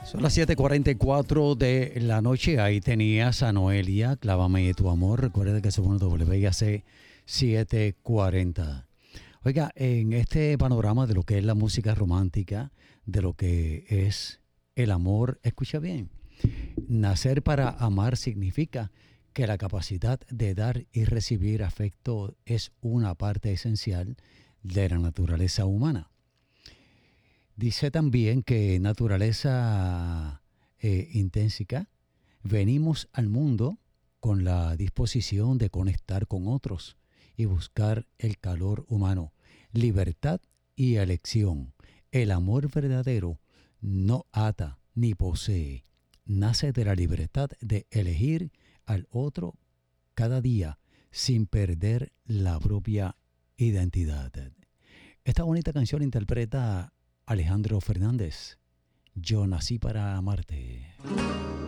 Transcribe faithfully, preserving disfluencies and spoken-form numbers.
Son las siete cuarenta y cuatro de la noche. Ahí tenías a Noelia, Clávame tu amor. Recuerda que somos W I A C setecientos cuarenta. Oiga, en este panorama de lo que es la música romántica, de lo que es el amor, escucha bien. Nacer para amar significa que la capacidad de dar y recibir afecto es una parte esencial de la naturaleza humana. Dice también que naturaleza eh, intrínseca, venimos al mundo con la disposición de conectar con otros y buscar el calor humano, libertad y elección. El amor verdadero no ata ni posee, nace de la libertad de elegir al otro cada día sin perder la propia identidad. Esta bonita canción interpreta Alejandro Fernández, Yo nací para amarte.